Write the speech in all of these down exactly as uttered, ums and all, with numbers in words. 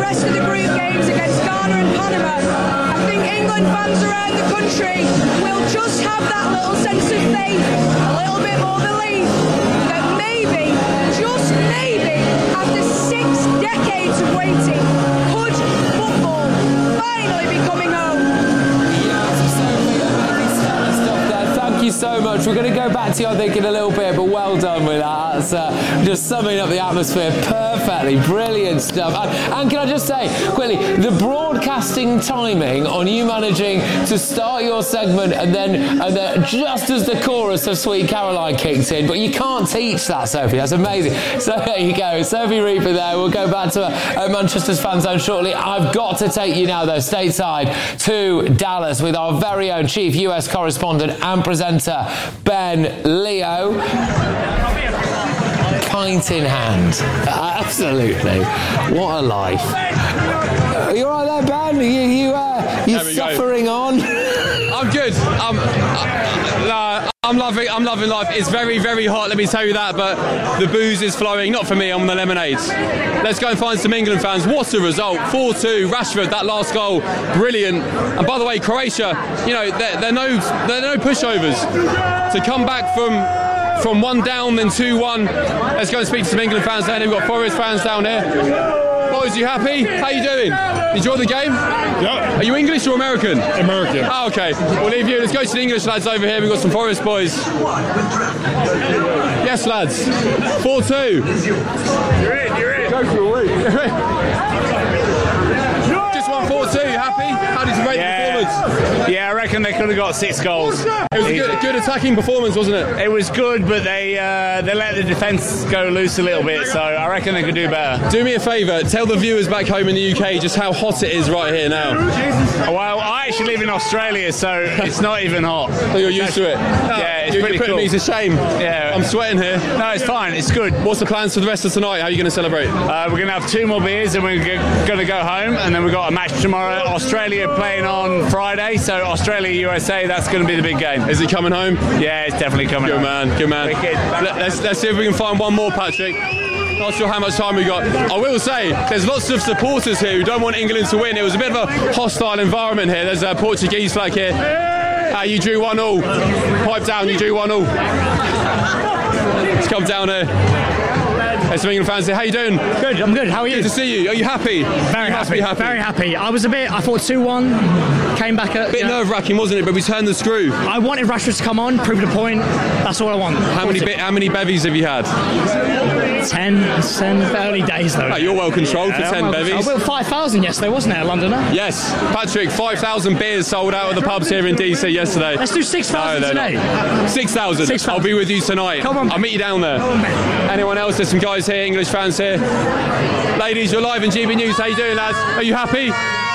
rest of the group games against Ghana and Panama, I think England fans around the country will just have that little sense of faith, a little bit more belief that maybe, just maybe, after six decades of waiting, could football finally be coming home? Thank you so much. We're going to go back to you, I think, in a little bit, but well done with that. That's uh, just summing up the atmosphere perfectly. Brilliant stuff. And, and can I just say, quickly, the broadcasting timing on you managing to start your segment and then, and then just as the chorus of Sweet Caroline kicks in, but you can't teach that, Sophie. That's amazing. So there you go. Sophie Reaper there. We'll go back to uh, Manchester's Fan Zone shortly. I've got to take you now, though, stateside to Dallas with our very own chief U S correspondent and presenter, Ben Leo. Pint in hand. Absolutely. What a life. Are you all right there, Ben? Are you, you, uh, you suffering go. on? I'm good. I'm, uh, I'm loving I'm loving life. It's very, very hot, let me tell you that, but the booze is flowing. Not for me, I'm on the lemonades. Let's go and find some England fans. What a result. four two, Rashford, that last goal, brilliant. And by the way, Croatia, you know, they're, they're, no, they're no pushovers. To come back from... From one down, then two one. Let's go and speak to some England fans down here. We've got Forest fans down here. Boys, you happy? How you doing? Enjoy the game? Yeah. Are you English or American? American. Oh, okay. We'll leave you. Let's go to the English lads over here. We've got some Forest boys. Yes, lads. four two. You're in, you're in. Go for a week. Just won four two. You happy? How did you rate yeah. the performance? Yeah, I reckon they could have got six goals. It was a good, good attacking performance, wasn't it? It was good, but they uh, they let the defence go loose a little bit, so I reckon they could do better. Do me a favour, tell the viewers back home in the U K just how hot it is right here now. Well, I actually live in Australia, so it's not even hot. So you're used to it? Yeah, it's you're, pretty you're putting cool. me to shame. Yeah. I'm sweating here. No, it's fine, it's good. What's the plans for the rest of tonight? How are you going to celebrate? Uh, we're going to have two more beers and we're going to go home, and then we've got a match tomorrow. Australia playing on Friday, so Australia U S A, that's going to be the big game. Is it coming home? Yeah, it's definitely coming good home. Man, good man. Wicked. Let, let's, let's see if we can find one more, Patrick. Not sure how much time we got. I will say, there's lots of supporters here who don't want England to win. It was a bit of a hostile environment here. There's a Portuguese flag here. Uh, you drew one all. Pipe down, you drew one all. Let's come down here. There's some England fans here. How you doing? Good, I'm good. How are you? Good to see you. Are you happy? Very you happy. happy. Very happy. I was a bit, I thought two one, came back at... A bit you know, nerve-wracking, wasn't it? But we turned the screw. I wanted Rashford to come on, prove the point. That's all I want. How many be- how many bevies have you had? Ten. ten early days, though. Oh, you're well controlled yeah, for ten well bevies. Well, five thousand yesterday, wasn't it, at Londoner? Yes. Patrick, five thousand beers sold out of the pubs here in D C yesterday. Let's do six thousand no, today. six thousand. I'll be with you tonight. Come on. I'll meet you down there. Come on, man. Anyone else? There's some guys here, English fans here. Ladies, you're live in G B News. How you doing, lads? Are you happy?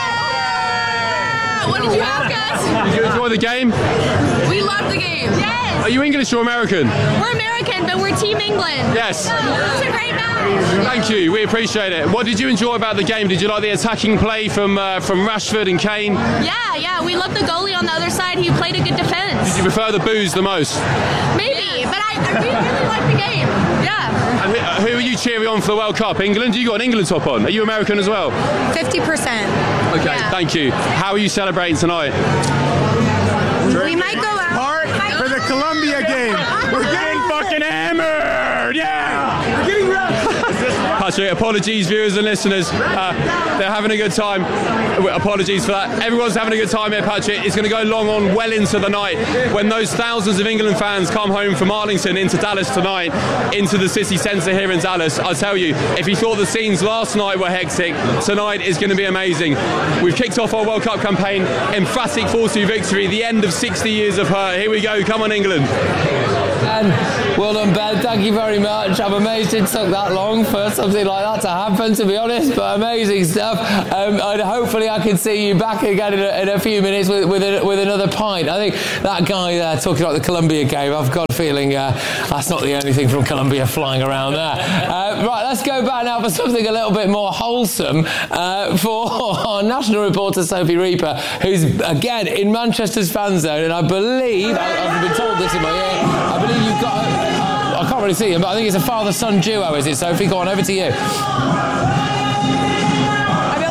What did you have, guys? Did you enjoy the game? We loved the game. Yes. Are you English or American? We're American, but we're Team England. Yes. It was a great match. Thank you. We appreciate it. What did you enjoy about the game? Did you like the attacking play from uh, from Rashford and Kane? Yeah, yeah. We loved the goalie on the other side. He played a good defense. Did you prefer the booze the most? Maybe, yeah. but I, I really, really liked the game. Yeah. And who, uh, who are you cheering on for the World Cup? England? You got an England top on. Are you American as well? fifty percent. Okay, yeah. Thank you. How are you celebrating tonight? We might go out. Part for the Colombia game. We're getting fucking hammered. Yeah. We're getting wrecked. Patrick, apologies, viewers and listeners. Uh, they're having a good time. Apologies for that. Everyone's having a good time here, Patrick. It's going to go long on well into the night when those thousands of England fans come home from Arlington into Dallas tonight, into the city centre here in Dallas. I tell you, if you thought the scenes last night were hectic, tonight is going to be amazing. We've kicked off our World Cup campaign. Emphatic four two victory, the end of sixty years of hurt. Here we go. Come on, England. And well done, Ben. Thank you very much. I'm amazed it took that long for something like that to happen, to be honest, but amazing stuff. Um, and hopefully I can see you back again in a, in a few minutes with with, a, with another pint. I think that guy there talking about the Colombia game, I've got a feeling uh, that's not the only thing from Colombia flying around there. Uh, right, let's go back now for something a little bit more wholesome uh, for our national reporter Sophie Reaper, who's again in Manchester's fan zone, and I believe, I, I've been told this in my ear, I believe you've got a, uh, I can't really see him, but I think it's a father-son duo, is it, Sophie? Go on, over to you. I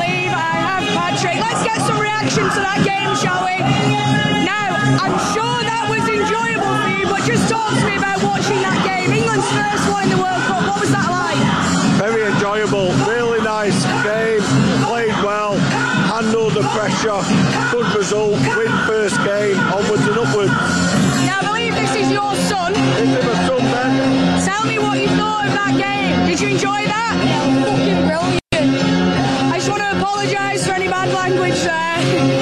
reaction to that game, shall we? Now, I'm sure that was enjoyable for you, but just talk to me about watching that game. England's first one in the World Cup. What was that like? Very enjoyable. Really nice game. Played well. Handled the pressure. Good result. Win first game. Onwards and upwards. Now, I believe this is your son. This is my son, Ben. Tell me what you thought of that game. Did you enjoy that? Fucking brilliant. I just want to apologise for any bad language there.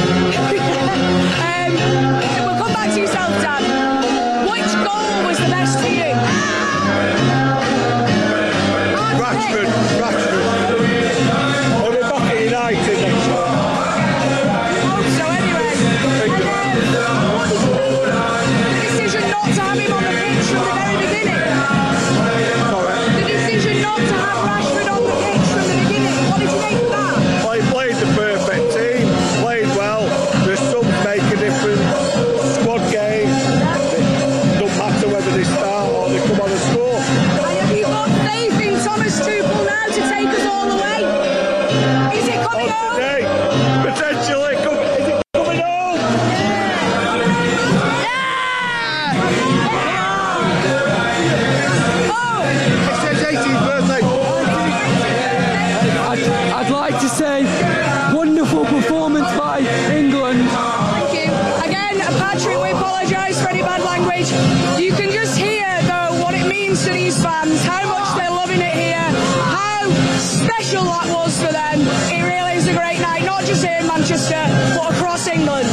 um, we'll come back to yourself, Dan. Which goal was the best for you? Rashford. Rashford. We'll be back at United next year. Hope so, anyway. And, um, the decision not to have him on the pitch from the very beginning. The decision not to have Rashford on the pitch from the beginning. What did you think of that? Well, he played the perfect team. Played well. The subs make a difference. Squad game. It don't matter whether they start or they come on and score. And have you got faith in Thomas Tuchel now to take us all the way? Is it coming On home? today, potentially, come, is it coming home? Oh, It's his eighteenth birthday. I'd, I'd like to say, wonderful performance by England. thank you. Again, Patrick, we apologise for any bad language. You can just hear, though, what it means to these fans, how much they're loving it here, how special that was for them. It really is a great night, not just here in Manchester, but across England.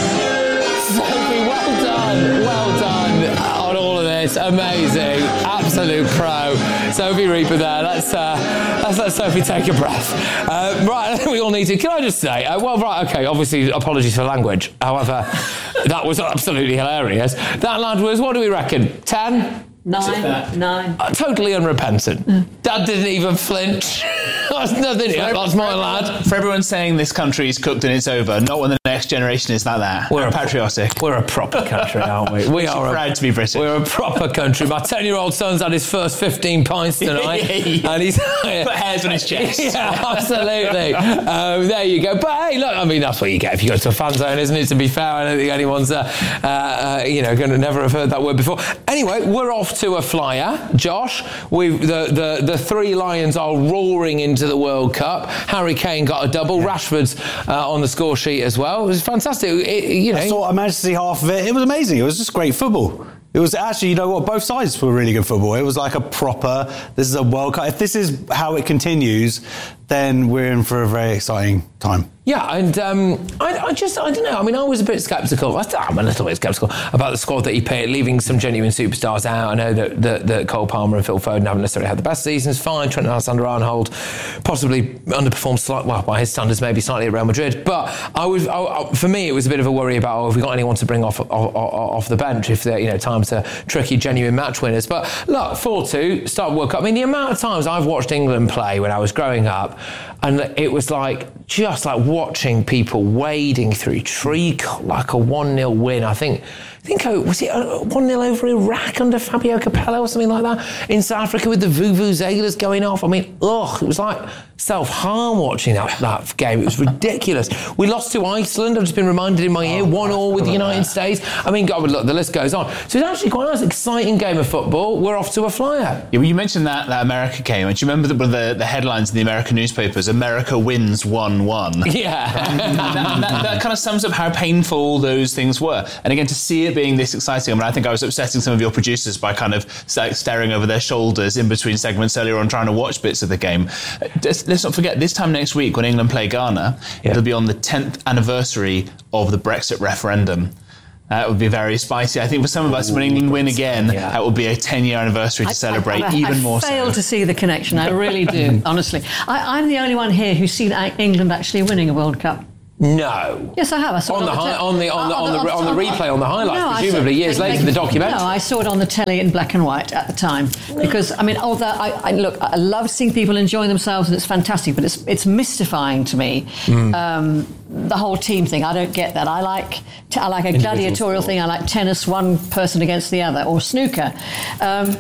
Sophie, well done, well done on all of this. Amazing, absolute pro. Sophie Reaper there. Let's uh, let's let Sophie take a breath. Uh, right, I think we all need to. Can I just say, uh, well, right, okay. Obviously, apologies for language. However, that was absolutely hilarious. That lad was. What do we reckon? Ten. Nine, nine. Uh, totally unrepentant. Dad didn't even flinch. That's nothing. That's my lad. For everyone saying this country is cooked and it's over, not when the next generation is like that. We're We're a- patriotic. We're a proper country, aren't we? We are proud a, to be British. We're a proper country. My ten-year-old son's had his first fifteen pints tonight, Yeah. and he's Put hairs on his chest. Yeah, absolutely. um, there you go. But hey, look, I mean, that's what you get if you go to a fan zone, isn't it? To be fair, I don't think anyone's, uh, uh, uh, you know, going to never have heard that word before. Anyway, we're off to a flyer. Josh, we've the, the, the three Lions are roaring into the World Cup. Harry Kane got a double. Yeah. Rashford's uh, on the score sheet as well. It was fantastic. It, you know, I thought I managed to see half of it. It was amazing. It was just great football. It was actually, you know what, both sides were really good football. It was like a proper, this is a World Cup. If this is how it continues, then we're in for a very exciting time. Yeah, and um, I, I just, I don't know. I mean, I was a bit sceptical. I'm a little bit sceptical about the squad that he picked, leaving some genuine superstars out. I know that, that, that Cole Palmer and Phil Foden haven't necessarily had the best seasons. Fine, Trent Alexander-Arnold possibly underperformed slightly, well, by his standards, maybe slightly at Real Madrid. But I was, I, I, for me, it was a bit of a worry about, oh, have we got anyone to bring off off, off the bench if they're, you know, time to tricky, genuine match winners. But look, four two, start World Cup. I mean, the amount of times I've watched England play when I was growing up, and it was like, just like watching people wading through tree like a one nil win. I think, I think, oh, was it one nil over Iraq under Fabio Capello or something like that? In South Africa with the vuvuzelas going off. I mean, ugh, it was like self-harm watching that, that game. It was ridiculous. We lost to Iceland. I've just been reminded in my ear, one all with the United States. I mean, God, look, the list goes on. So it's actually quite a nice, exciting game of football. We're off to a flyer. Yeah, well, you mentioned that, that America game, and do you remember the, the, the headlines in the American newspapers? America wins one one. Yeah. that, that, that kind of sums up how painful those things were. And again, to see it being this exciting, I mean, I think I was upsetting some of your producers by kind of staring over their shoulders in between segments earlier on, trying to watch bits of the game. Just, let's not forget, this time next week when England play Ghana, yeah. it'll be on the tenth anniversary of the Brexit referendum. That would be very spicy. I think for some of us, when England win again, yeah. that would be a ten-year anniversary to I, celebrate, I, I, even I more so. I fail to see the connection. I really do, honestly. I, I'm the only one here who's seen England actually winning a World Cup. No. Yes, I have. I saw on, it the on, hi- the te- on the on the on the, on the, on the replay on the highlights, no, presumably saw, years later, the documentary. No, I saw it on the telly in black and white at the time because I mean, although I, I look, I love seeing people enjoying themselves and it's fantastic, but it's it's mystifying to me. Mm. Um, the whole team thing, I don't get that. I like t- I like a gladiatorial thing. I like tennis, one person against the other, or snooker. Um,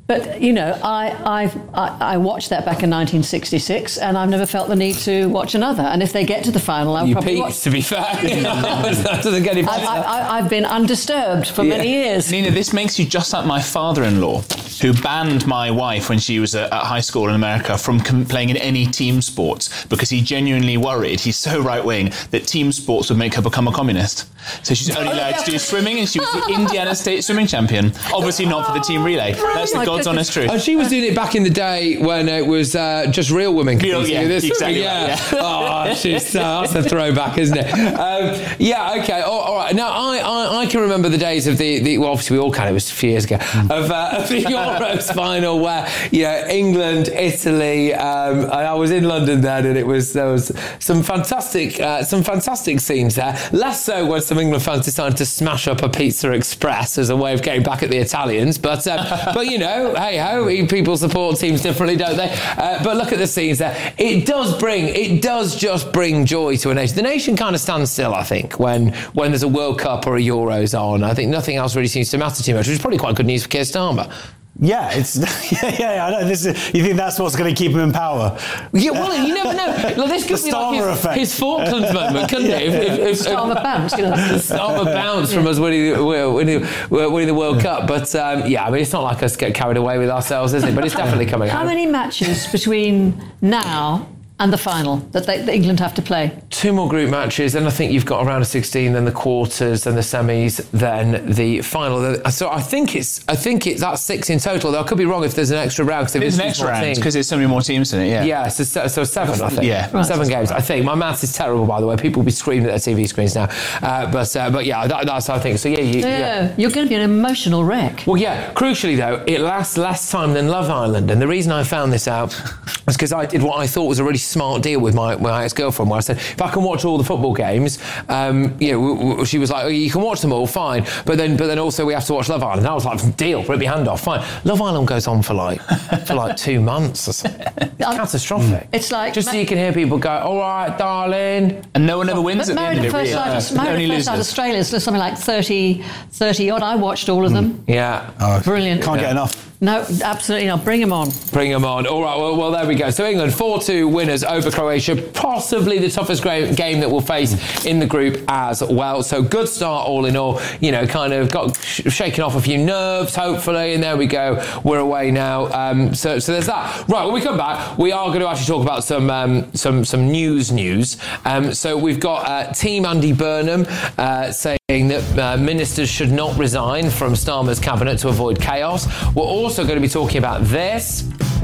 But, you know, I, I've, I I watched that back in nineteen sixty-six, and I've never felt the need to watch another. And if they get to the final, I'll you probably peaked, watch. to be fair. That doesn't get any better. I, I, I've been undisturbed for Yeah. many years. Nina, this makes you just like my father-in-law, who banned my wife when she was at, at high school in America from com- playing in any team sports because he genuinely worried, he's so right-wing, that team sports would make her become a communist. So she's only allowed to do swimming, and she was the Indiana State swimming champion. Obviously not for the team relay. That's the God's honest truth. And she was doing it back in the day when it was uh, just real women. Real, competing yeah, in this. exactly Yeah. right, yeah. Oh, she's, uh, that's a throwback, isn't it? Um, yeah, okay. All, all right. Now, I, I, I can remember the days of the, the well, obviously we all can, it was a few years ago, of, uh, of the Euros final where, you know, England, Italy, um, and I was in London then, and it was, there was some fantastic, uh, some fantastic scenes there. Less so when some England fans decided to smash up a Pizza Express as a way of getting back at the Italians. But, uh, but you know, hey ho, people support teams differently, don't they? Uh, but look at the scenes there. It does bring, it does just bring joy to a nation. The nation kind of stands still, I think, when when there's a World Cup or a Euros on. I think nothing else really seems to matter too much, which is probably quite good news for Keir Starmer. Yeah, it's yeah, yeah, yeah. I know. This is, you think that's what's going to keep him in power? Yeah, well, you never know. Like, this could The be like Starmer his, effect. his Falklands moment, couldn't it? If, if, if, Starmer bounce, you know. Starmer bounce from us winning, winning, winning the World Cup. But um, yeah, I mean, it's not like us get carried away with ourselves, is it? But it's definitely coming How out. many matches between now and the final that, they, that England have to play? Two more group matches, and I think you've got a round of sixteen, then the quarters, then the semis, then the final. So I think it's, I think it's that's six in total. Though I could be wrong if there's an extra round. There's an extra round because there's so many more teams in it. Yeah. Yeah, so, so seven, I think. Yeah. Right. Seven games, I think. My maths is terrible, by the way. People will be screaming at their T V screens now. Uh, but uh, but yeah, that, that's I think. So yeah, you, Yeah, yeah. you're going to be an emotional wreck. Well, yeah. Crucially, though, it lasts less time than Love Island, and the reason I found this out was because I did what I thought was a really smart deal with my, my ex-girlfriend, where I said, if I can watch all the football games, um, you know, w- w- she was like, oh, you can watch them all, fine, but then but then also we have to watch Love Island. And I was like, deal, rip your hand off, fine. Love Island goes on for like for like two months or something. It's catastrophic. It's like just so you can hear people go, all right, darling, and no one ever wins But at the Married end at of it. First Really. Sight, Married at First Sight Australia is something like thirty, thirty odd. I watched all of them. Yeah. Oh, Brilliant. Can't Yeah. get enough. No, absolutely not. Bring them on. Bring them on. All right, well, well, there we go. So England, four two winners over Croatia. Possibly the toughest gra- game that we'll face in the group as well. So good start all in all. You know, kind of got sh- shaken off a few nerves, hopefully. And there we go. We're away now. Um, so, so there's that. Right, when we come back, we are going to actually talk about some um, some some news news. Um, so we've got uh, Team Andy Burnham uh, saying that uh, ministers should not resign from Starmer's cabinet to avoid chaos. We're also going to be talking about this.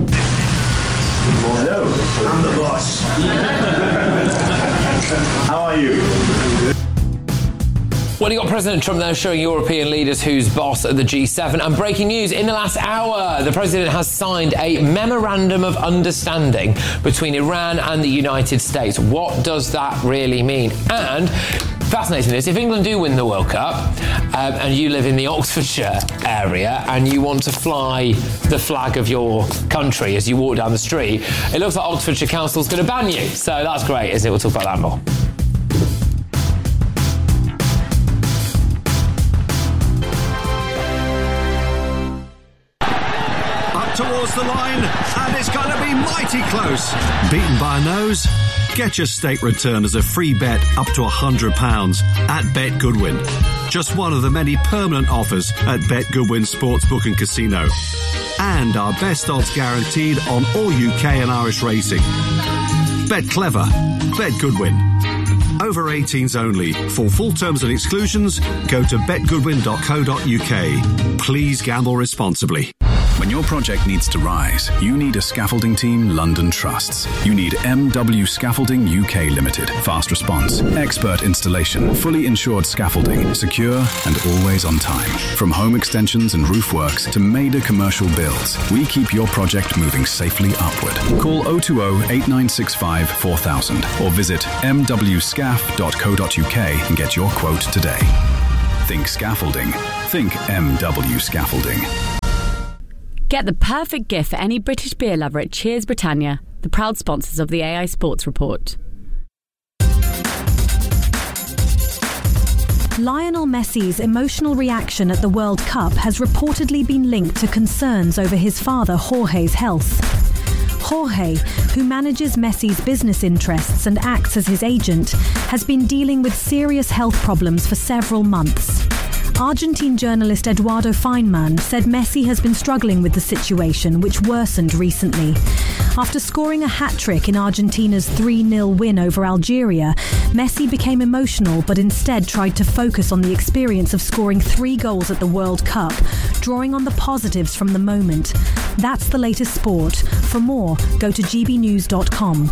Hello, I'm the boss. How are you? Well, you got President Trump now showing European leaders who's boss at the G seven. And breaking news, in the last hour, the president has signed a memorandum of understanding between Iran and the United States. What does that really mean? And fascinating is, if England do win the World Cup um, and you live in the Oxfordshire area and you want to fly the flag of your country as you walk down the street, it looks like Oxfordshire Council's going to ban you. So that's great, isn't it? We'll talk about that more. Towards the line, and it's going to be mighty close. Beaten by a nose? Get your state return as a free bet up to one hundred pounds at Bet Goodwin. Just one of the many permanent offers at Bet Goodwin Sportsbook and Casino. And our best odds guaranteed on all U K and Irish racing. Bet clever. Bet Goodwin. Over eighteens only. For full terms and exclusions, go to bet goodwin dot co dot U K. Please gamble responsibly. When your project needs to rise, you need a scaffolding team London trusts. You need M W Scaffolding U K Limited. Fast response, expert installation, fully insured scaffolding, secure and always on time. From home extensions and roof works to major commercial builds, we keep your project moving safely upward. Call oh two oh, eight nine six five, four thousand or visit m w scaff dot co dot U K and get your quote today. Think scaffolding. Think M W Scaffolding. Get the perfect gift for any British beer lover at Cheers Britannia, the proud sponsors of the A I Sports Report. Lionel Messi's emotional reaction at the World Cup has reportedly been linked to concerns over his father Jorge's health. Jorge, who manages Messi's business interests and acts as his agent, has been dealing with serious health problems for several months. Argentine journalist Eduardo Feynman said Messi has been struggling with the situation, which worsened recently. After scoring a hat-trick in Argentina's three nil win over Algeria, Messi became emotional but instead tried to focus on the experience of scoring three goals at the World Cup, drawing on the positives from the moment. That's the latest sport. For more, go to g b news dot com.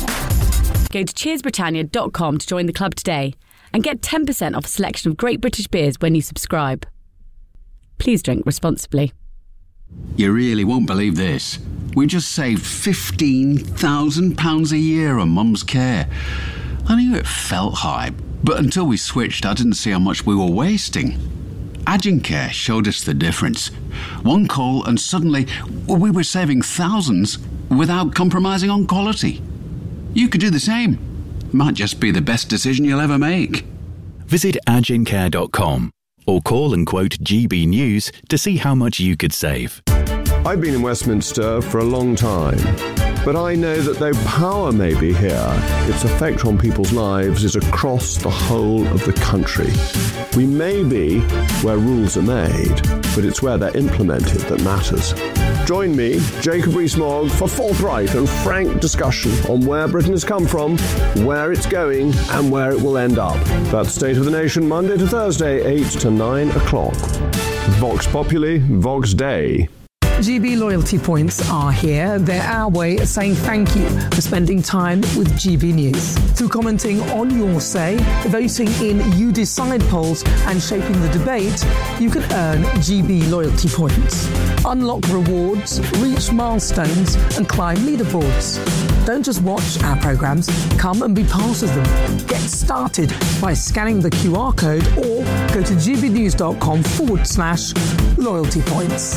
Go to cheers britannia dot com to join the club today and get ten percent off a selection of great British beers when you subscribe. Please drink responsibly. You really won't believe this. We just saved fifteen thousand pounds a year on Mum's care. I knew it felt high, but until we switched, I didn't see how much we were wasting. Agencare showed us the difference. One call and suddenly we were saving thousands without compromising on quality. You could do the same. Might just be the best decision you'll ever make. Visit agencare dot com or call and quote G B News to see how much you could save. I've been in Westminster for a long time, but I know that though power may be here, its effect on people's lives is across the whole of the country. We may be where rules are made, but it's where they're implemented that matters. Join me, Jacob Rees-Mogg, for forthright and frank discussion on where Britain has come from, where it's going, and where it will end up. That's State of the Nation, Monday to Thursday, eight to nine o'clock. Vox Populi, Vox Dei. G B loyalty points are here. They're our way of saying thank you for spending time with G B News. Through commenting on your say, voting in You Decide polls and shaping the debate, you can earn G B loyalty points. Unlock rewards, reach milestones and climb leaderboards. Don't just watch our programmes, come and be part of them. Get started by scanning the Q R code or go to gbnews.com forward slash loyalty points.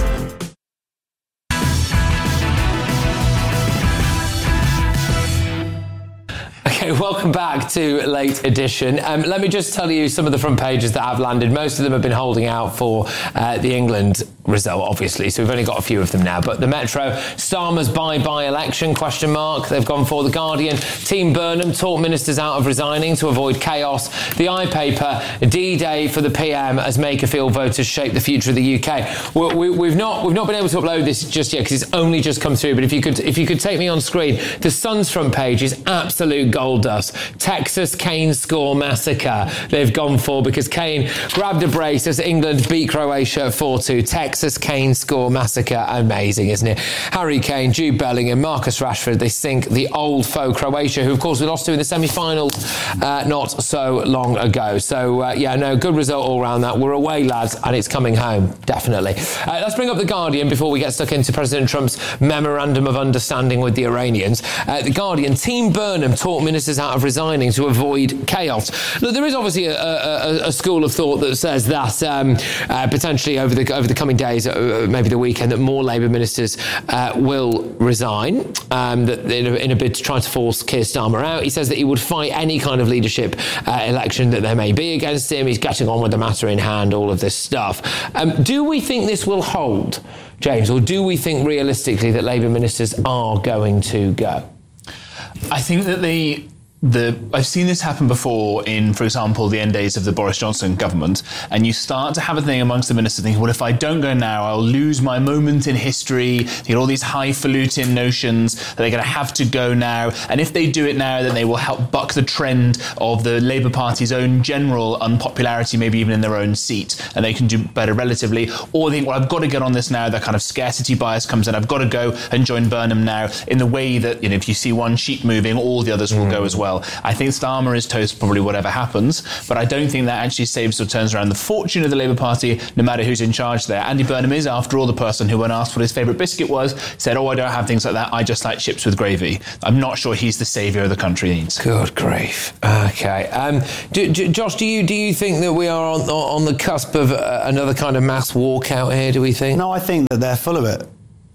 Okay, welcome back to Late Edition. Um, let me just tell you some of the front pages that have landed. Most of them have been holding out for uh, the England result, obviously, so we've only got a few of them now. But the Metro, Starmer's bye-bye election, question mark. They've gone for The Guardian. Team Burnham talk ministers out of resigning to avoid chaos. The iPaper, D-Day for the P M as Makerfield voters shape the future of the U K. We, we, we've not we've not been able to upload this just yet because it's only just come through. But if you could if you could take me on screen, the Sun's front page is absolute gold dust. Texas Kane score massacre they've gone for because Kane grabbed a brace as England beat Croatia four two. Texas Kane score massacre. Amazing, isn't it? Harry Kane, Jude Bellingham, Marcus Rashford, they sink the old foe Croatia, who of course we lost to in the semi-finals uh, not so long ago. So uh, yeah, no, good result all round that. We're away, lads, and it's coming home, definitely. Uh, let's bring up The Guardian before we get stuck into President Trump's memorandum of understanding with the Iranians. Uh, the Guardian, Team Burnham talk ministers out of resigning to avoid chaos. Look, there is obviously a, a, a school of thought that says that um, uh, potentially over the over the coming days, uh, maybe the weekend, that more Labour ministers uh, will resign um, that in a, in a bid to try to force Keir Starmer out. He says that he would fight any kind of leadership uh, election that there may be against him. He's getting on with the matter in hand, all of this stuff. Um, do we think this will hold, James, or do we think realistically that Labour ministers are going to go? I think that the The, I've seen this happen before in, for example, the end days of the Boris Johnson government, and you start to have a thing amongst the ministers thinking, well, if I don't go now, I'll lose my moment in history. They get all these highfalutin notions that they're going to have to go now, and if they do it now, then they will help buck the trend of the Labour Party's own general unpopularity, maybe even in their own seat, and they can do better relatively. Or they think, well, I've got to get on this now. That kind of scarcity bias comes in. I've got to go and join Burnham now, in the way that, you know, if you see one sheep moving, all the others will mm. go as well. I think Starmer is toast probably whatever happens, but I don't think that actually saves or turns around the fortune of the Labour Party, no matter who's in charge there. Andy Burnham is, after all, the person who, when asked what his favourite biscuit was, said, oh, I don't have things like that, I just like chips with gravy. I'm not sure he's the saviour the country needs. Good grief. OK. Um, do, do, Josh, do you do you think that we are on, on the cusp of uh, another kind of mass walkout here, do we think? No, I think that they're full of it.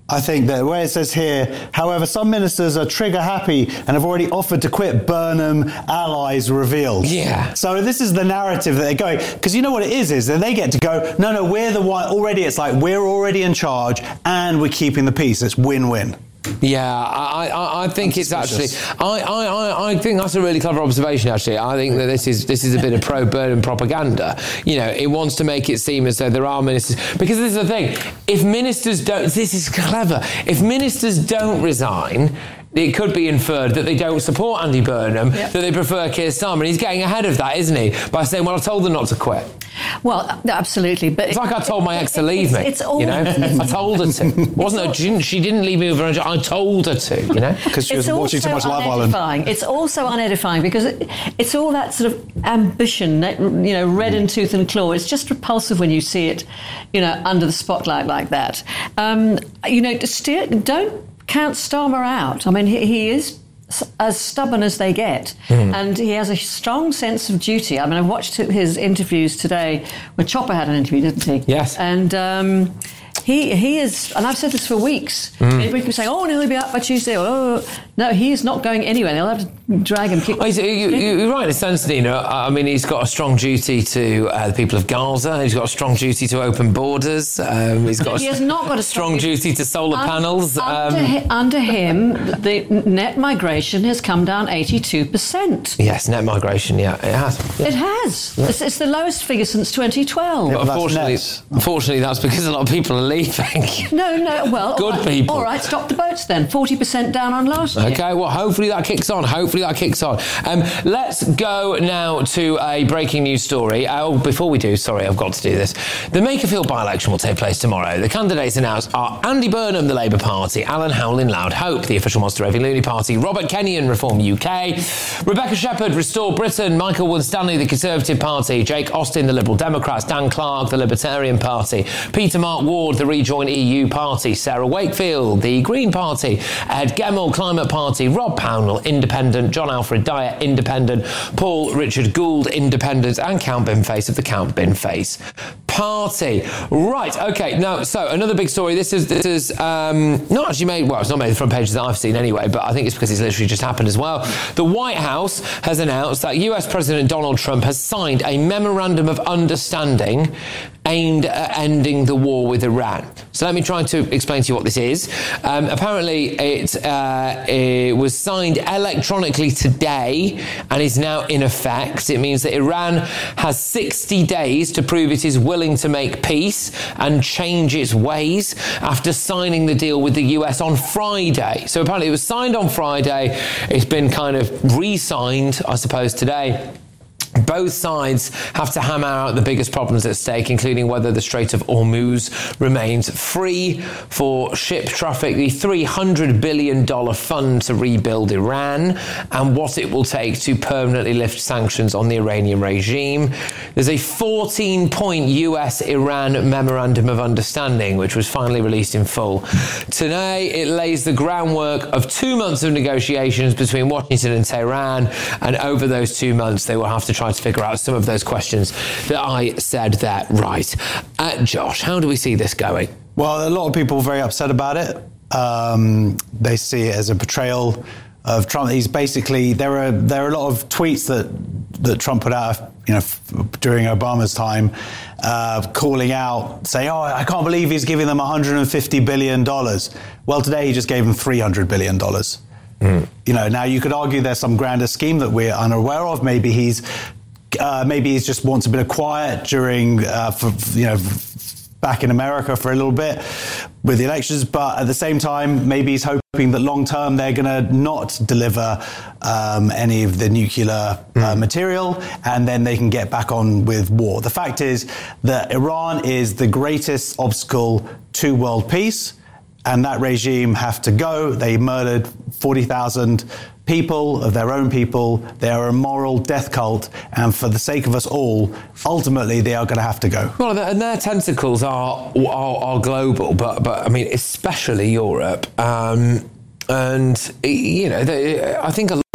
I think that where it says here, however, some ministers are trigger happy and have already offered to quit. Burnham allies revealed. Yeah. So this is the narrative that they're going, because you know what it is, is that they get to go, no, no, we're the one, already, it's like, we're already in charge and we're keeping the peace. It's win-win. Yeah, I, I, I think it's actually. I, I, I think that's a really clever observation. Actually, I think that this is this is a bit of pro-Burnham propaganda. You know, it wants to make it seem as though there are ministers, because this is the thing. If ministers don't, this is clever. If ministers don't resign, it could be inferred that they don't support Andy Burnham, yep. that they prefer Keir Starmer. And he's getting ahead of that, isn't he? By saying, well, I told them not to quit. Well, absolutely. But it's like I told my ex to leave me. It's all, you know, I told her to. It wasn't her, she, didn't, she didn't leave me over. I told her to. You know, because she was watching too much Love Island. It's also unedifying because it, it's all that sort of ambition, you know, red in tooth and claw. It's just repulsive when you see it, you know, under the spotlight like that. Um, you know, steer, don't count Starmer out. I mean, he, he is as stubborn as they get, mm. and he has a strong sense of duty. I mean, I watched his interviews today. Well, Chopper had an interview, didn't he? Yes. And um, he he is, and I've said this for weeks. Mm. People keep saying, "Oh, no, he'll be out by Tuesday." Oh, no, he is not going anywhere. They'll have to drag him. Kick. Oh, you, you, you're right in a sense, Nina. I mean, he's got a strong duty to uh, the people of Gaza. He's got a strong duty to open borders. Um, he's got. He a has not got a strong, strong duty to solar un- panels. Under, um, hi- under him, the net migration has come down eighty-two percent. Yes, net migration. Yeah, it has. Yeah. It has. Yeah. It's, it's the lowest figure since twenty twelve. Yeah, but unfortunately, unfortunately, that's because a lot of people are leaving. No, no. Well, good all right, people. All right, stop the boats then. Forty percent down on last year. Okay. Well, hopefully that kicks on. Hopefully that kicks on. Um, let's go now to a breaking news story. Oh, before we do, sorry, I've got to do this. The Makerfield by-election will take place tomorrow. The candidates announced are Andy Burnham, the Labour Party, Alan Howlin, Loud Hope, the official Monster Raving Loony Party, Robert Kenyon, Reform U K, Rebecca Shepherd, Restore Britain, Michael Wood-Stanley, the Conservative Party, Jake Austin, the Liberal Democrats, Dan Clark, the Libertarian Party, Peter Mark Ward, the Rejoin E U Party, Sarah Wakefield, the Green Party, Ed Gemmell, Climate Party, Rob Pownell, Independent, John Alfred Dyer, Independent, Paul Richard Gould, Independent, and Count Binface of the Count Binface Party. Right, okay, now, so another big story. This is this is um, not actually made, well, it's not made the front pages that I've seen anyway, but I think it's because it's literally just happened as well. The White House has announced that U S President Donald Trump has signed a memorandum of understanding aimed at ending the war with Iran. So let me try to explain to you what this is. Um, apparently, it, uh, it was signed electronically today and is now in effect. It means that Iran has sixty days to prove it is willing to make peace and change its ways after signing the deal with the U S on Friday. So apparently it was signed on Friday. It's been kind of re-signed, I suppose, today. Both sides have to hammer out the biggest problems at stake, including whether the Strait of Hormuz remains free for ship traffic, the three hundred billion dollars fund to rebuild Iran, and what it will take to permanently lift sanctions on the Iranian regime. There's a fourteen-point U S-Iran Memorandum of Understanding, which was finally released in full. Today, it lays the groundwork of two months of negotiations between Washington and Tehran, and over those two months, they will have to try to figure out some of those questions that I said there. Right. Uh, Josh, how do we see this going? Well, a lot of people are very upset about it. Um, they see it as a betrayal of Trump. He's basically, there are there are a lot of tweets that that Trump put out, you know, f- during Obama's time, uh, calling out, saying, "Oh, I can't believe he's giving them one hundred fifty billion dollars." Well, today he just gave them three hundred billion dollars. Mm. You know, now you could argue there's some grander scheme that we're unaware of. Maybe he's, uh, maybe he's just wants a bit of quiet during, uh, for, you know, back in America for a little bit with the elections. But at the same time, maybe he's hoping that long term they're going to not deliver um, any of the nuclear uh, mm. material, and then they can get back on with war. The fact is that Iran is the greatest obstacle to world peace. And that regime have to go. They murdered forty thousand people of their own people. They are a moral death cult. And for the sake of us all, ultimately, they are going to have to go. Well, and their tentacles are are, are global, but, but I mean, especially Europe. Um, and, you know, they, I think a lot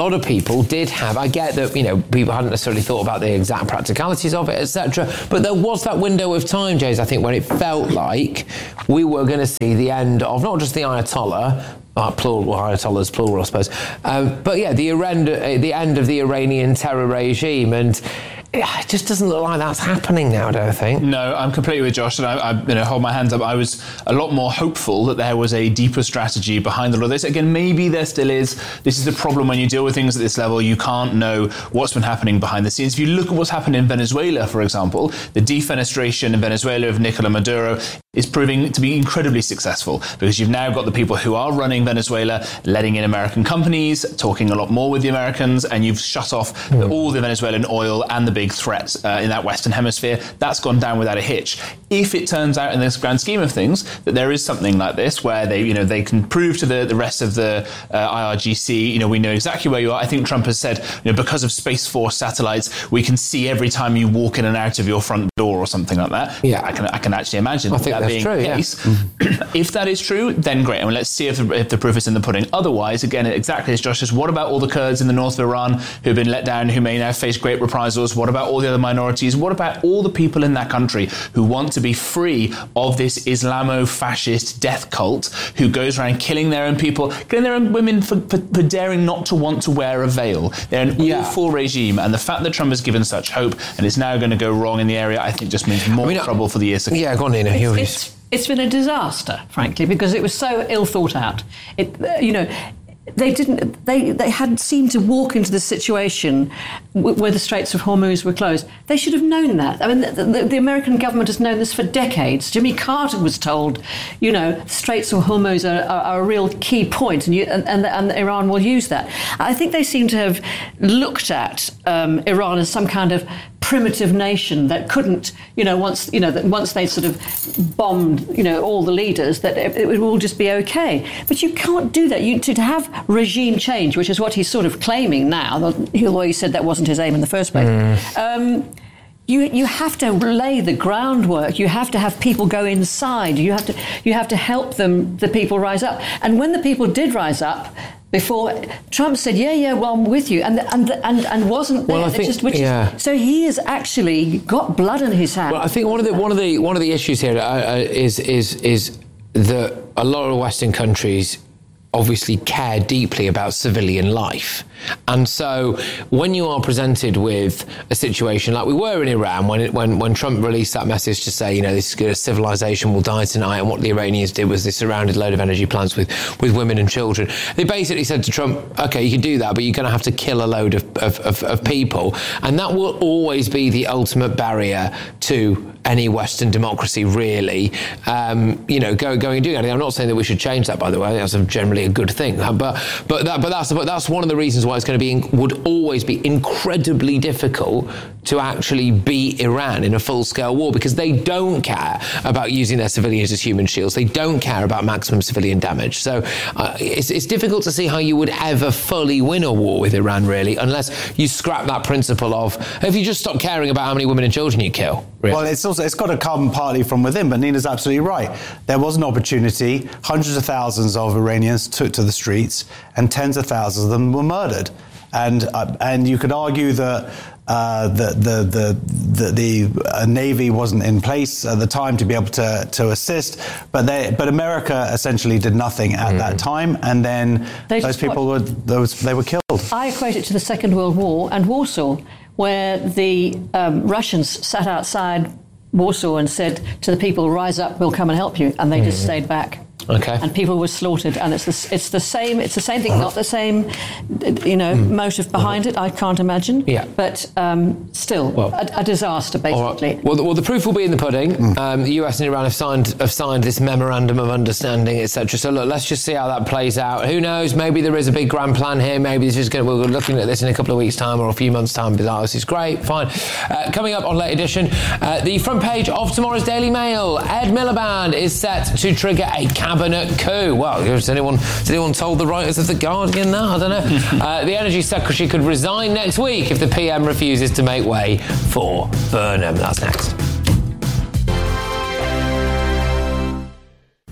lot of people did have, I get that, you know, people hadn't necessarily thought about the exact practicalities of it, et cetera, but there was that window of time, Jays, I think, when it felt like we were going to see the end of not just the Ayatollah, Uh, plural, well, Ayatollahs, plural, I suppose. Um, but yeah, the end, uh, the end of the Iranian terror regime, and it just doesn't look like that's happening now, don't I think? No, I'm completely with Josh, and I, I you know, hold my hands up. I was a lot more hopeful that there was a deeper strategy behind all of this. Again, maybe there still is. This is the problem when you deal with things at this level. You can't know what's been happening behind the scenes. If you look at what's happened in Venezuela, for example, the defenestration in Venezuela of Nicolas Maduro is proving to be incredibly successful, because you've now got the people who are running Venezuela letting in American companies, talking a lot more with the Americans, and you've shut off mm. all the Venezuelan oil and the big threats uh, in that Western Hemisphere. That's gone down without a hitch. If it turns out in this grand scheme of things that there is something like this where they, you know, they can prove to the, the rest of the uh, I R G C, you know, we know exactly where you are. I think Trump has said, you know, because of Space Force satellites, we can see every time you walk in and out of your front door or something like that. Yeah, I can I can actually imagine I think that that's being true, the yeah. case. Mm-hmm. If that is true, then great. I mean, let's see if the, if the proof is in the pudding. Otherwise, again, exactly as Josh says, what about all the Kurds in the north of Iran who've been let down, who may now face great reprisals? What about all the other minorities? What about all the people in that country who want to be free of this Islamo-fascist death cult who goes around killing their own people, killing their own women for, for, for daring not to want to wear a veil? They're an yeah. awful regime, and the fact that Trump has given such hope and it's now going to go wrong in the area, I think just means more I mean, trouble for the years to come. Yeah, go on, Nina. It's, it's, it's been a disaster, frankly, because it was so ill thought out. It, uh, you know, they didn't. They they hadn't seemed to walk into the situation w- where the Straits of Hormuz were closed. They should have known that. I mean, the, the, the American government has known this for decades. Jimmy Carter was told, you know, the Straits of Hormuz are, are, are a real key point, and, you, and, and and Iran will use that. I think they seem to have looked at um, Iran as some kind of primitive nation that couldn't, you know, once, you know, that once they sort of bombed, you know, all the leaders, that it, it would all just be okay. But you can't do that. You to have regime change, which is what he's sort of claiming now, although he said that wasn't his aim in the first place. Mm. Um, You you have to lay the groundwork. You have to have people go inside. You have to you have to help them. The people rise up. And when the people did rise up, before Trump said, "Yeah, yeah, well, I'm with you," and and and, and wasn't there. Well, I think, just, which yeah. is, so he has actually got blood on his hands. Well, I think one of the one of the one of the issues here uh, is is is that a lot of Western countries obviously care deeply about civilian life. And so when you are presented with a situation like we were in Iran, when it, when when Trump released that message to say, you know, this civilization will die tonight, and what the Iranians did was they surrounded a load of energy plants with, with women and children. They basically said to Trump, okay, you can do that, but you're going to have to kill a load of, of, of, of people. And that will always be the ultimate barrier to any Western democracy, really. Um, you know, go, going and doing anything. I'm not saying that we should change that, by the way. That's a, generally a good thing. But but that, but that's but that's one of the reasons why it's going to be would always be incredibly difficult to actually beat Iran in a full-scale war, because they don't care about using their civilians as human shields. They don't care about maximum civilian damage. So uh, it's, it's difficult to see how you would ever fully win a war with Iran, really, unless you scrap that principle of, if you just stop caring about how many women and children you kill. Really. Well, it's also it's got to come partly from within, but Nina's absolutely right. There was an opportunity. Hundreds of thousands of Iranians took to the streets, and tens of thousands of them were murdered. And uh, and you could argue that uh, the the the the, the uh, Navy wasn't in place at the time to be able to to assist, but they but America essentially did nothing at mm. that time, and then they those people were those they were killed. I equate it to the Second World War and Warsaw, where the um, Russians sat outside Warsaw and said to the people, "Rise up, we'll come and help you," and they mm. just stayed back. Okay. And people were slaughtered, and it's the, it's the same. It's the same thing, uh-huh. not the same, you know, mm. motive behind uh-huh. it. I can't imagine. Yeah. But um, still, well, a, a disaster, basically. Right. Well, the, well, the proof will be in the pudding. Mm. Um, the U S and Iran have signed have signed this memorandum of understanding, et cetera. So look, let's just see how that plays out. Who knows? Maybe there is a big grand plan here. Maybe it's just going. We're looking at this in a couple of weeks' time or a few months' time. But this is great. Fine. Uh, coming up on Late Edition, uh, the front page of tomorrow's Daily Mail. Ed Miliband is set to trigger a cabinet coup. Well, has anyone, has anyone told the writers of The Guardian that? I don't know. uh, the Energy Secretary could resign next week if the P M refuses to make way for Burnham. That's next.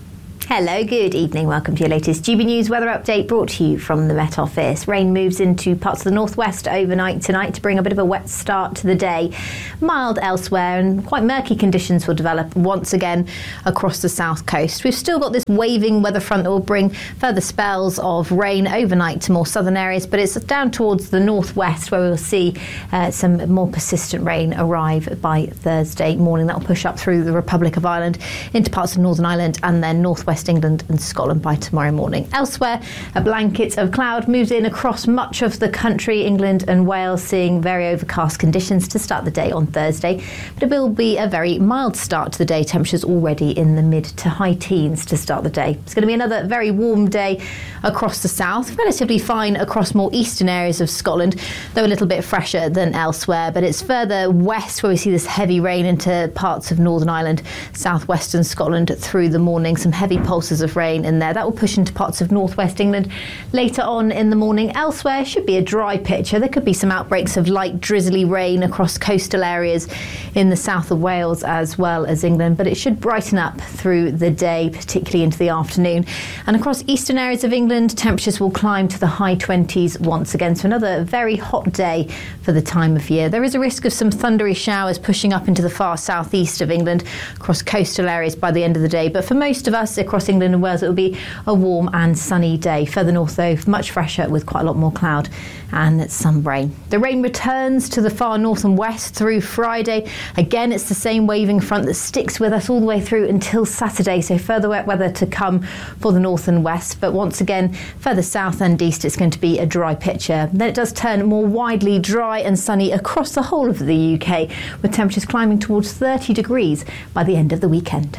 Hello, good evening. Welcome to your latest G B News weather update brought to you from the Met Office. Rain moves into parts of the northwest overnight tonight to bring a bit of a wet start to the day. Mild elsewhere and quite murky conditions will develop once again across the south coast. We've still got this waving weather front that will bring further spells of rain overnight to more southern areas, but it's down towards the northwest where we'll see uh, some more persistent rain arrive by Thursday morning. That will push up through the Republic of Ireland into parts of Northern Ireland and then northwest England and Scotland by tomorrow morning. Elsewhere, a blanket of cloud moves in across much of the country, England and Wales seeing very overcast conditions to start the day on Thursday. But it will be a very mild start to the day, temperatures already in the mid to high teens to start the day. It's going to be another very warm day across the south, relatively fine across more eastern areas of Scotland, though a little bit fresher than elsewhere. But it's further west where we see this heavy rain into parts of Northern Ireland, southwestern Scotland through the morning. Some heavy pulses of rain in there. That will push into parts of northwest England later on in the morning. Elsewhere should be a dry picture. There could be some outbreaks of light drizzly rain across coastal areas in the south of Wales as well as England, but it should brighten up through the day, particularly into the afternoon. And across eastern areas of England, temperatures will climb to the high twenties once again. So another very hot day for the time of year. There is a risk of some thundery showers pushing up into the far southeast of England across coastal areas by the end of the day, but for most of us across England and Wales, it will be a warm and sunny day. Further north, though, much fresher with quite a lot more cloud and some rain. The rain returns to the far north and west through Friday. Again, it's the same waving front that sticks with us all the way through until Saturday, so further wet weather to come for the north and west. But once again, further south and east, it's going to be a dry picture. Then it does turn more widely dry and sunny across the whole of the U K, with temperatures climbing towards thirty degrees by the end of the weekend.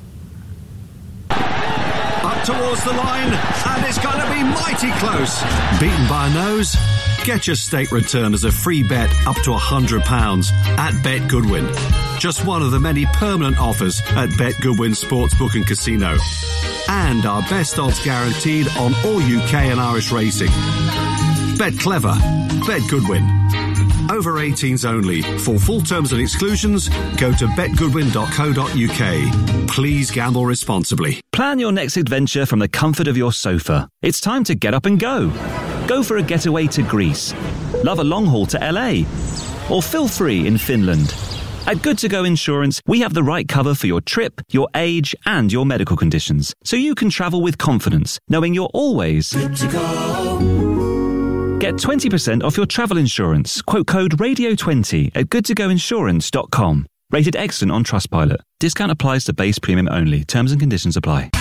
Towards the line, and it's going to be mighty close. Beaten by a nose? Get your state return as a free bet up to one hundred pounds at Bet Goodwin. Just one of the many permanent offers at Bet Goodwin Sportsbook and Casino. And our best odds guaranteed on all U K and Irish racing. Bet clever. Bet Goodwin. Over eighteens only. For full terms and exclusions, go to bet goodwin dot co dot U K. Please gamble responsibly. Plan your next adventure from the comfort of your sofa. It's time to get up and go. Go for a getaway to Greece. Love a long haul to L A. Or feel free in Finland. At Good To Go Insurance, we have the right cover for your trip, your age, and your medical conditions, so you can travel with confidence, knowing you're always good to go. Get twenty percent off your travel insurance. Quote code radio twenty at good to go insurance dot com. Rated excellent on Trustpilot. Discount applies to base premium only. Terms and conditions apply.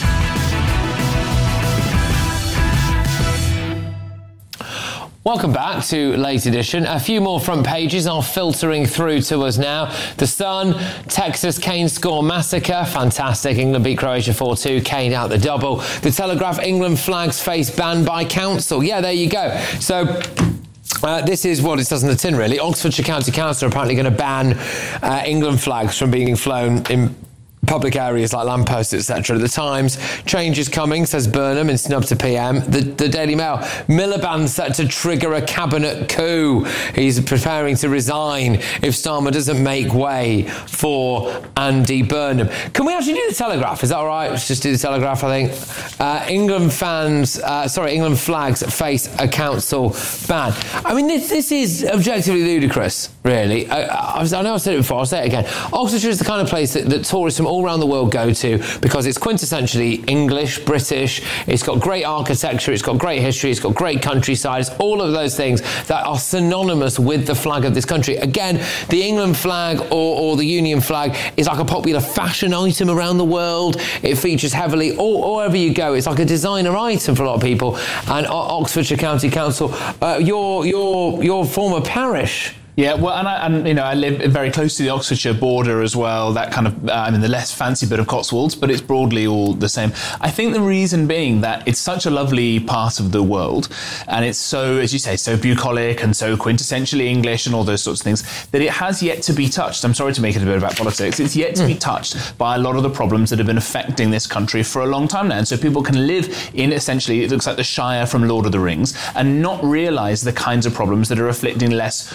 Welcome back to Late Edition. A few more front pages are filtering through to us now. The Sun, Texas Kane score massacre. Fantastic. England beat Croatia four two. Kane out the double. The Telegraph, England flags face banned by council. Yeah, there you go. So... Uh, this is what it says on the tin, really. Oxfordshire County Council are apparently going to ban uh, England flags from being flown in public areas like lampposts, et cetera. The Times, change is coming, says Burnham in snub to P M. The, the Daily Mail, Miliband set to trigger a cabinet coup. He's preparing to resign if Starmer doesn't make way for Andy Burnham. Can we actually do the Telegraph? Is that all right? Let's just do the Telegraph, I think. Uh, England fans, uh, sorry, England flags face a council ban. I mean, this, this is objectively ludicrous, really. I, I, I know I've said it before, I'll say it again. Oxfordshire is the kind of place that, that tourists from all around the world go to because it's quintessentially English, British, it's got great architecture, it's got great history, it's got great countryside, it's all of those things that are synonymous with the flag of this country. Again, the England flag or, or the Union flag is like a popular fashion item around the world. It features heavily all, all wherever you go. It's like a designer item for a lot of people. And Oxfordshire County Council, uh, your your your former parish Yeah, well, and, I, and you know, I live very close to the Oxfordshire border as well. That kind of, uh, I mean, the less fancy bit of Cotswolds, but it's broadly all the same. I think the reason being that it's such a lovely part of the world, and it's so, as you say, so bucolic and so quintessentially English and all those sorts of things, that it has yet to be touched. I'm sorry to make it a bit about politics. It's yet to mm. be touched by a lot of the problems that have been affecting this country for a long time now. And so people can live in, essentially, it looks like the Shire from Lord of the Rings, and not realise the kinds of problems that are afflicting less well-off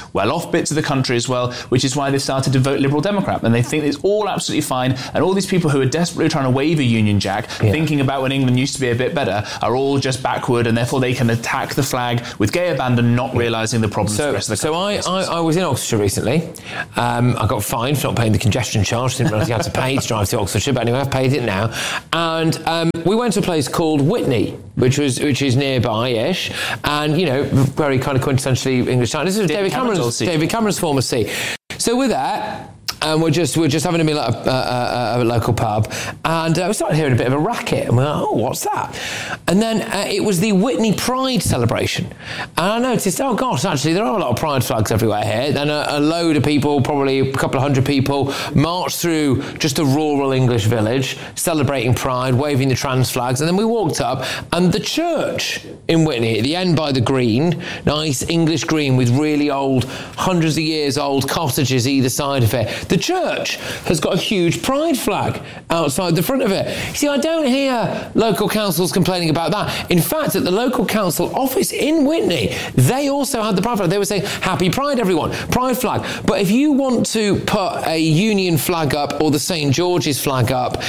off bits of the country as well, which is why they started to vote Liberal Democrat. And they think it's all absolutely fine. And all these people who are desperately trying to wave a Union Jack, yeah. thinking about when England used to be a bit better, are all just backward, and therefore they can attack the flag with gay abandon, not realising the problems so, of the rest of the So I, I, I was in Oxfordshire recently. Um, I got fined for not paying the congestion charge. Didn't realise you had to pay to drive to Oxfordshire, but anyway, I've paid it now. And um, we went to a place called Witney, which was which is nearby-ish, and, you know, very kind of quintessentially English town. This is David Cameron's, David Cameron's former seat. So we're there. And we're just we're just having a meal at a, a, a, a local pub, and uh, we started hearing a bit of a racket, and we're like, oh, what's that? And then uh, it was the Witney Pride celebration, and I noticed, oh gosh, actually there are a lot of pride flags everywhere here. Then a, a load of people, probably a couple of hundred people, marched through just a rural English village, celebrating Pride, waving the trans flags, and then we walked up, and the church in Witney, at the end by the green, nice English green with really old, hundreds of years old cottages either side of it. The church has got a huge pride flag outside the front of it. See, I don't hear local councils complaining about that. In fact, at the local council office in Witney, they also had the pride flag. They were saying, happy Pride, everyone, pride flag. But if you want to put a Union flag up or the Saint George's flag up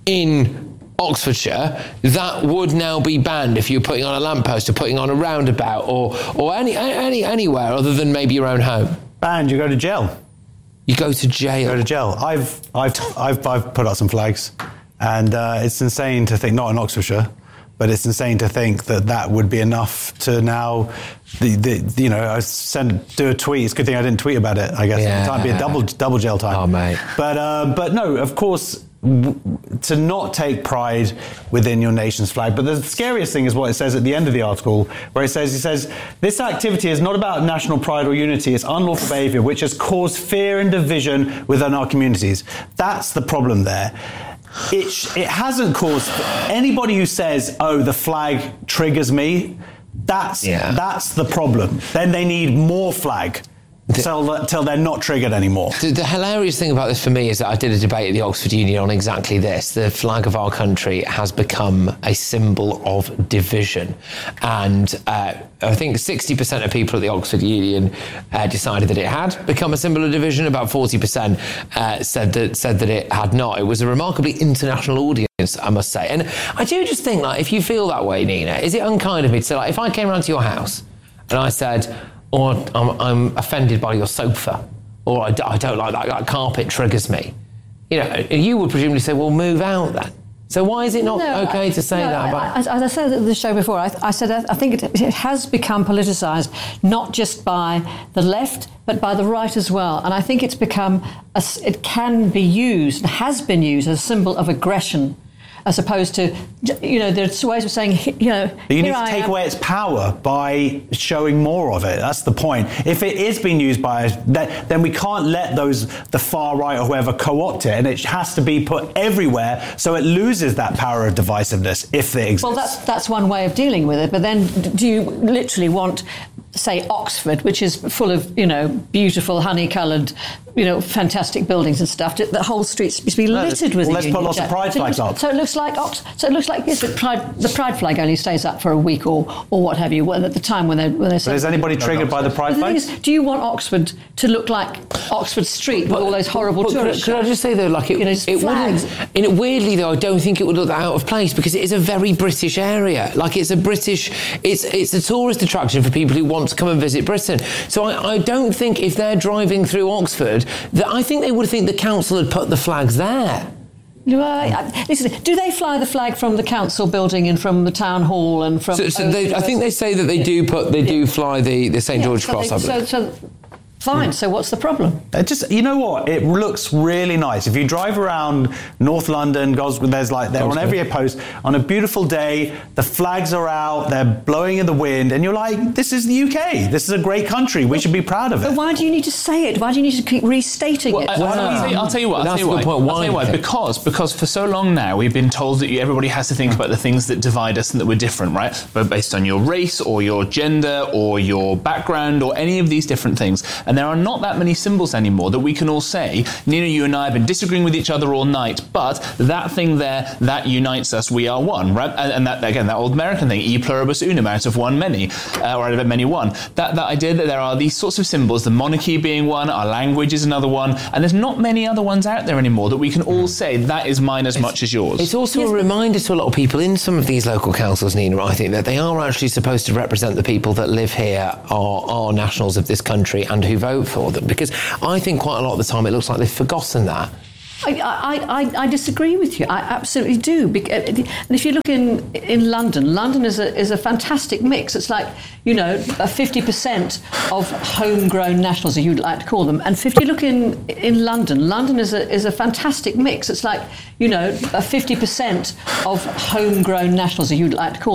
in Oxfordshire, that would now be banned if you're putting on a lamppost or putting on a roundabout or, or any, any anywhere other than maybe your own home. Banned, you go to jail. You go to jail. Go to jail. I've I've I've I've put up some flags, and uh, it's insane to think, not in Oxfordshire, but it's insane to think that that would be enough to now, the, the you know, I send do a tweet. It's a good thing I didn't tweet about it. I guess yeah. It might be a double double jail time. Oh mate. But uh, but no, of course. To not take pride within your nation's flag. But the scariest thing is what it says at the end of the article, where it says, it says, this activity is not about national pride or unity, it's unlawful behaviour which has caused fear and division within our communities. That's the problem there. It, it hasn't caused anybody who says, oh, the flag triggers me, that's, yeah. that's the problem. Then they need more flag. Until, until they're not triggered anymore. The, the hilarious thing about this for me is that I did a debate at the Oxford Union on exactly this. The flag of our country has become a symbol of division. And uh, I think sixty percent of people at the Oxford Union uh, decided that it had become a symbol of division. About forty percent uh, said that said that it had not. It was a remarkably international audience, I must say. And I do just think, like, if you feel that way, Nina, is it unkind of me to say, like, if I came round to your house and I said, or I'm, I'm offended by your sofa, or I, I don't like that, that carpet triggers me. You know, you would presumably say, well, move out then. So why is it not no, okay I, to say no, that? About- As, as I said at the show before, I, I said I think it, it has become politicised, not just by the left, but by the right as well. And I think it's become, a, it can be used, has been used as a symbol of aggression, as opposed to, you know, there's ways of saying, you know... But you need to take away its power by showing more of it. That's the point. If it is being used by us, then we can't let those, the far right or whoever, co-opt it, and it has to be put everywhere so it loses that power of divisiveness, if it exists. Well, that's, that's one way of dealing with it, but then do you literally want, say, Oxford, which is full of, you know, beautiful, honey-coloured, you know, fantastic buildings and stuff, the whole streets to be littered no, with well, let's Union put lots Jack. of pride so flags looks, up. So it looks like Ox- so it looks like yes, the pride the pride flag only stays up for a week or or what have you. Well, at the time when they when they. But is anybody triggered by the pride flag? The thing is, do you want Oxford to look like Oxford Street with all those horrible but tourists? Could, could I just say though, like it, you know, it wouldn't. In, weirdly though, I don't think it would look that out of place because it is a very British area. Like it's a British, it's it's a tourist attraction for people who want to come and visit Britain. So I, I don't think if they're driving through Oxford, that I think they would think the council had put the flags there. Right. Listen, do they fly the flag from the council building and from the town hall and from? So, so they, I think they say that they do put they do fly the, the Saint yeah, George so Cross. They, I believe. So, so fine. So what's the problem? It just, you know what? It looks really nice. If you drive around North London, Gosford, there's like they're on every post. On a beautiful day, the flags are out. They're blowing in the wind, and you're like, "This is the U K. This is a great country. We should be proud of it." But why do you need to say it? Why do you need to keep restating well, it? I, I'll, tell you, I'll tell you what. I'll tell you why. Point. I'll tell you why. Because because for so long now we've been told that everybody has to think about the things that divide us and that we're different, right? But based on your race or your gender or your background or any of these different things. And there are not that many symbols anymore that we can all say, Nina, you and I have been disagreeing with each other all night, but that thing there, that unites us, we are one, right? And, and that, again, that old American thing, e pluribus unum, out of one many, uh, or out of many one. That, that idea that there are these sorts of symbols, the monarchy being one, our language is another one, and there's not many other ones out there anymore that we can all say, that is mine as it's, much as yours. It's also a reminder to a lot of people in some of these local councils, Nina, I think, that they are actually supposed to represent the people that live here, are, are nationals of this country and who vote for them, because I think quite a lot of the time it looks like they've forgotten that. I, I, I, I disagree with you. I absolutely do. And if you look in in London, London is a is a fantastic mix. It's like, you know, a fifty percent of homegrown nationals, as you'd like to call them. And if you look in in London, London is a is a fantastic mix. It's like, you know, a fifty percent of homegrown nationals, as you'd like to call them.